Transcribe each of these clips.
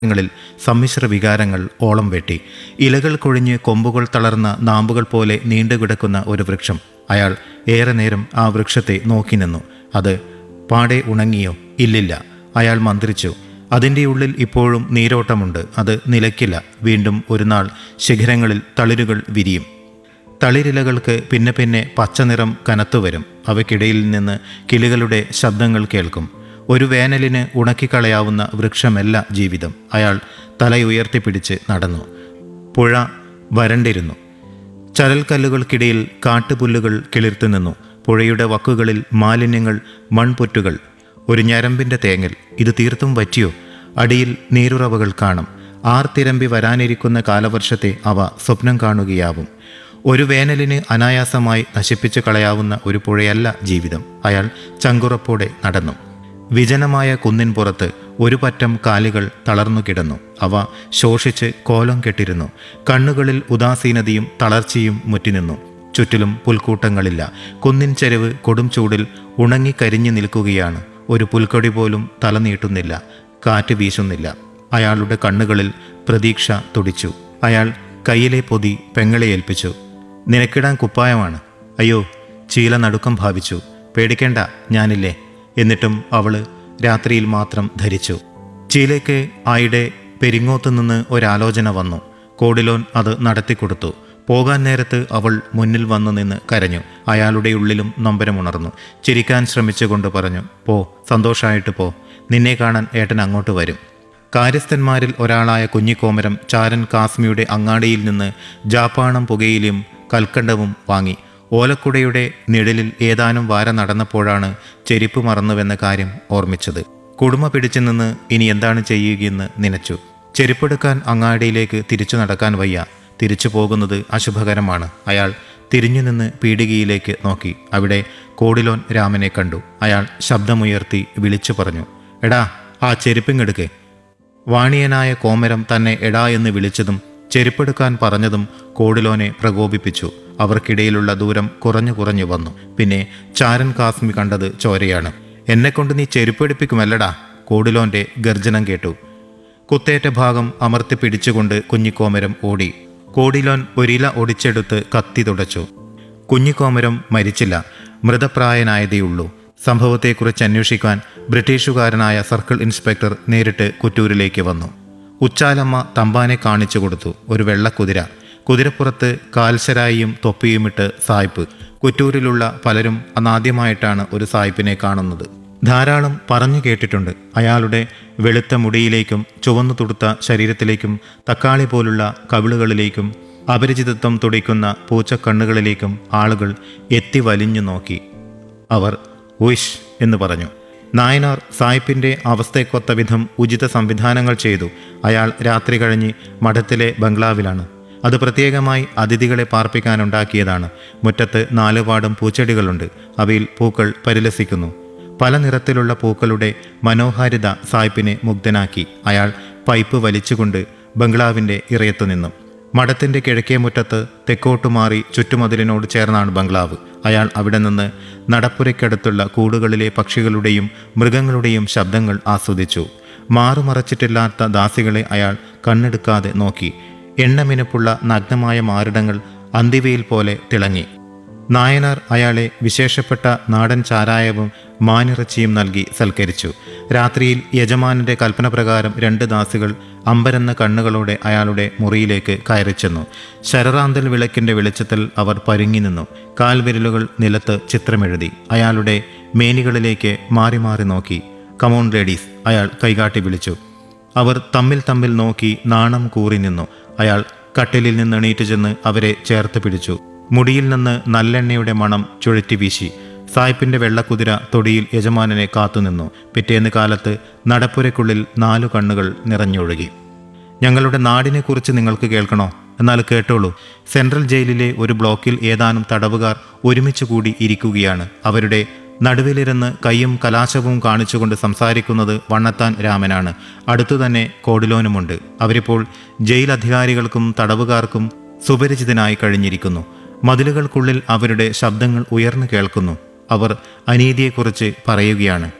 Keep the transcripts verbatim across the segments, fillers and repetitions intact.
ങ്ങളിൽ സമ്മിശ്ര വികാരങ്ങൾ ഓളം വെട്ടി. ഇലകൾ കൊഴിഞ്ഞ് കൊമ്പുകൾ തളർന്ന നാമ്പുകൾ പോലെ നീണ്ടുകിടക്കുന്ന ഒരു വൃക്ഷം. അയാൾ ഏറെ നേരം ആ വൃക്ഷത്തെ നോക്കി നിന്നു. അത് പാടെ ഉണങ്ങിയോ? ഇല്ലില്ല. അയാൾ മന്ത്രിച്ചു. അതിൻ്റെ ഉള്ളിൽ ഇപ്പോഴും നീരോട്ടമുണ്ട്. അത് നിലയ്ക്കില്ല. വീണ്ടും ഒരു നാൾ ശിഖരങ്ങളിൽ തളിരുകൾ വിരിയും. തളിരിലകൾക്ക് പിന്നെ പിന്നെ പച്ചനിറം കനത്തുവരും. അവയ്ക്കിടയിൽ നിന്ന് കിളികളുടെ ശബ്ദങ്ങൾ കേൾക്കും. ഒരു വേനലിന് ഉണക്കിക്കളയാവുന്ന വൃക്ഷമല്ല ജീവിതം. അയാൾ തലയുയർത്തിപ്പിടിച്ച് നടന്നു. പുഴ വരണ്ടിരുന്നു. ചരൽക്കല്ലുകൾക്കിടയിൽ കാട്ടുപുല്ലുകൾ കിളിർത്തു നിന്നു. പുഴയുടെ വക്കുകളിൽ മാലിന്യങ്ങൾ, മൺപുറ്റുകൾ, ഒരു ഞരമ്പിൻ്റെ തേങ്ങൽ. ഇത് തീർത്തും പറ്റിയോ? അടിയിൽ നീരുറവകൾ കാണും. ആർത്തിരമ്പി വരാനിരിക്കുന്ന കാലവർഷത്തെ അവ സ്വപ്നം കാണുകയാവും. ഒരു വേനലിന് അനായാസമായി നശിപ്പിച്ചു കളയാവുന്ന ഒരു പുഴയല്ല ജീവിതം. അയാൾ ചങ്കുറപ്പോടെ നടന്നു. വിജനമായ കുന്നിൻ പുറത്ത് ഒരു പറ്റം കാലുകൾ തളർന്നു കിടന്നു. അവ ശോഷിച്ച് കോലം കെട്ടിരുന്നു. കണ്ണുകളിൽ ഉദാസീനതയും തളർച്ചയും മുറ്റിനിന്നു. ചുറ്റിലും പുൽക്കൂട്ടങ്ങളില്ല. കുന്നിൻ ചെരുവ് കൊടും ചൂടിൽ ഉണങ്ങിക്കരിഞ്ഞു നിൽക്കുകയാണ്. ഒരു പുൽക്കൊടി പോലും തല നീട്ടുന്നില്ല. കാറ്റ് വീശുന്നില്ല. അയാളുടെ കണ്ണുകളിൽ പ്രതീക്ഷ തുടിച്ചു. അയാൾ കയ്യിലെ പൊതി പെങ്ങളെ ഏൽപ്പിച്ചു. നിനക്കിടാൻ കുപ്പായമാണ്. അയ്യോ, ചീല നടുക്കം ഭാവിച്ചു. പേടിക്കേണ്ട, ഞാനില്ലേ. എന്നിട്ടും അവൾ രാത്രിയിൽ മാത്രം ധരിച്ചു. ചീലയ്ക്ക് ആയിടെ പെരിങ്ങോത്തു നിന്ന് ഒരാലോചന വന്നു. കോടിലോൻ അത് നടത്തിക്കൊടുത്തു. പോകാൻ നേരത്ത് അവൾ മുന്നിൽ വന്നു നിന്ന് കരഞ്ഞു. അയാളുടെ ഉള്ളിലും നൊമ്പരമുണർന്നു. ചിരിക്കാൻ ശ്രമിച്ചുകൊണ്ട് പറഞ്ഞു, പോ, സന്തോഷമായിട്ട് പോ. നിന്നെ കാണാൻ ഏട്ടൻ അങ്ങോട്ട് വരും. കാര്യസ്ഥന്മാരിൽ ഒരാളായ കുഞ്ഞിക്കോമരം ചാരൻ കാസ്മിയുടെ അങ്ങാടിയിൽ നിന്ന് ജാപ്പാണം പുകയിലും കൽക്കണ്ടവും വാങ്ങി. ഓലക്കുടയുടെ നിഴലിൽ ഏതാനും വാര നടന്നപ്പോഴാണ് ചെരിപ്പ് മറന്നുവെന്ന കാര്യം ഓർമ്മിച്ചത്. കുടുമ പിടിച്ചു നിന്ന് ഇനി എന്താണ് ചെയ്യുകയെന്ന് നനച്ചു. ചെരുപ്പെടുക്കാൻ അങ്ങാടിയിലേക്ക് തിരിച്ചു നടക്കാൻ വയ്യ. തിരിച്ചു പോകുന്നത് അശുഭകരമാണ്. അയാൾ തിരിഞ്ഞു നിന്ന് പീടികയിലേക്ക് നോക്കി. അവിടെ കോടിലോൻ രാമനെ കണ്ടു. അയാൾ ശബ്ദമുയർത്തി വിളിച്ചു പറഞ്ഞു, എടാ, ആ ചെരുപ്പിങ്ങെടുക്ക്. വാണിയനായ കോമരം തന്നെ എടാ എന്ന് വിളിച്ചതും ചെരുപ്പെടുക്കാൻ പറഞ്ഞതും കോടിലോനെ പ്രകോപിപ്പിച്ചു. അവർക്കിടയിലുള്ള ദൂരം കുറഞ്ഞു കുറഞ്ഞു വന്നു. പിന്നെ ചാരൻ കാസ്മി കണ്ടത് ചോരയാണ്. എന്നെക്കൊണ്ട് നീ ചെരുപ്പെടുപ്പിക്കുമല്ലടാ. കോടിലോന്റെ ഗർജനം കേട്ടു. കുത്തേറ്റ ഭാഗം അമർത്തി പിടിച്ചുകൊണ്ട് കുഞ്ഞിക്കോമരം ഓടി. കോടിലോൻ ഒരില ഒടിച്ചെടുത്ത് കത്തി തുടച്ചു. കുഞ്ഞിക്കോമരം മരിച്ചില്ല. മൃതപ്രായനായതേയുള്ളൂ. സംഭവത്തെക്കുറിച്ച് അന്വേഷിക്കാൻ ബ്രിട്ടീഷുകാരനായ സർക്കിൾ ഇൻസ്പെക്ടർ നേരിട്ട് കുറ്റൂരിലേക്ക് വന്നു. ഉച്ചാലമ്മ തമ്പാനെ കാണിച്ചു കൊടുത്തു. ഒരു വെള്ളക്കുതിര. കുതിരപ്പുറത്ത് കാൽശരായിയും തൊപ്പിയുമിട്ട് സായിപ്പ്. കുറ്റൂരിലുള്ള പലരും അന്നാദ്യമായിട്ടാണ് ഒരു സായിപ്പിനെ കാണുന്നത്. ധാരാളം പറഞ്ഞു കേട്ടിട്ടുണ്ട്. അയാളുടെ വെളുത്ത മുടിയിലേക്കും ചുവന്നു തുടുത്ത ശരീരത്തിലേക്കും തക്കാളി പോലുള്ള കവിളുകളിലേക്കും അപരിചിതത്വം തുടിക്കുന്ന പൂച്ചക്കണ്ണുകളിലേക്കും ആളുകൾ എത്തി വലിഞ്ഞു നോക്കി. അവർ ഉയിഷ് എന്ന് പറഞ്ഞു. നായനാർ സായിപ്പിൻ്റെ അവസ്ഥയ്ക്കൊത്ത വിധം ഉചിത സംവിധാനങ്ങൾ ചെയ്തു. അയാൾ രാത്രി കഴിഞ്ഞ് മഠത്തിലെ ബംഗ്ലാവിലാണ്. അത് പ്രത്യേകമായി അതിഥികളെ പാർപ്പിക്കാനുണ്ടാക്കിയതാണ്. മുറ്റത്ത് നാലുപാടും പൂച്ചെടികളുണ്ട്. അവയിൽ പൂക്കൾ പരിലസിക്കുന്നു. പല നിറത്തിലുള്ള പൂക്കളുടെ മനോഹാരിത സായിപ്പിനെ മുഗ്ധനാക്കി. അയാൾ പൈപ്പ് വലിച്ചുകൊണ്ട് ബംഗ്ലാവിൻ്റെ ഇറയത്തു നിന്നു. മഠത്തിൻ്റെ കിഴക്കേ മുറ്റത്ത് തെക്കോട്ടുമാറി ചുറ്റുമതിലിനോട് ചേർന്നാണ് ബംഗ്ലാവ്. അയാൾ അവിടെ നിന്ന് നടപ്പുരയ്ക്കടുത്തുള്ള കൂടുകളിലെ പക്ഷികളുടെയും മൃഗങ്ങളുടെയും ശബ്ദങ്ങൾ ആസ്വദിച്ചു. മാറുമറച്ചിട്ടില്ലാത്ത ദാസികളെ അയാൾ കണ്ണെടുക്കാതെ നോക്കി. എണ്ണമിനുപ്പുള്ള നഗ്നമായ മാറിടങ്ങൾ അന്തിവയിൽ പോലെ തിളങ്ങി. നായനാർ അയാളെ വിശേഷപ്പെട്ട നാടൻ ചാരായവും മാനിറച്ചിയും നൽകി സൽക്കരിച്ചു. രാത്രിയിൽ യജമാനന്റെ കൽപ്പന പ്രകാരം രണ്ട് ദാസികൾ അമ്പരന്ന കണ്ണുകളോടെ അയാളുടെ മുറിയിലേക്ക് കയറിച്ചെന്നു. ശരറാന്തൽ വിളക്കിന്റെ വെളിച്ചത്തിൽ അവർ പരുങ്ങി നിന്നു. കാൽവിരലുകൾ നിലത്ത് ചിത്രമെഴുതി. അയാളുടെ മേനികളിലേക്ക് മാറി മാറി നോക്കി. കമോൺ ലേഡീസ്, അയാൾ കൈകാട്ടി വിളിച്ചു. അവർ തമ്മിൽ തമ്മിൽ നോക്കി നാണം കൂറി നിന്നു. അയാൾ കട്ടിലിൽ നിന്ന് എണീറ്റ് ചെന്ന് അവരെ ചേർത്ത് പിടിച്ചു. മുടിയിൽ നിന്ന് നല്ലെണ്ണയുടെ മണം ചുഴറ്റി വീശി. സായിപ്പിന്റെ വെള്ളക്കുതിര തൊടിയിൽ യജമാനനെ കാത്തുനിന്നു. പിറ്റേന്ന് കാലത്ത് നടപ്പുരയ്ക്കുള്ളിൽ നാലു കണ്ണുകൾ നിറഞ്ഞൊഴുകി. ഞങ്ങളുടെ നാടിനെക്കുറിച്ച് നിങ്ങൾക്ക് കേൾക്കണോ? എന്നാൽ കേട്ടോളൂ. സെൻട്രൽ ജയിലിലെ ഒരു ബ്ലോക്കിൽ ഏതാനും തടവുകാർ ഒരുമിച്ച് കൂടി ഇരിക്കുകയാണ്. അവരുടെ നടുവിലിരുന്ന് കൈയും കലാശവും കാണിച്ചുകൊണ്ട് സംസാരിക്കുന്നത് വണ്ണത്താൻ രാമനാണ്. അടുത്തുതന്നെ കോടിലോനുമുണ്ട്. അവരിപ്പോൾ ജയിൽ അധികാരികൾക്കും തടവുകാർക്കും സുപരിചിതനായി കഴിഞ്ഞിരിക്കുന്നു. മതിലുകൾക്കുള്ളിൽ അവരുടെ ശബ്ദങ്ങൾ ഉയർന്നു കേൾക്കുന്നു. അവർ അനീതിയെക്കുറിച്ച് പറയുകയാണ്.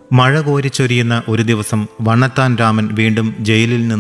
മഴ കോരിച്ചൊരിയുന്ന ഒരു ദിവസം വണ്ണത്താൻ രാമൻ വീണ്ടും ജയിലിൽ നിന്ന്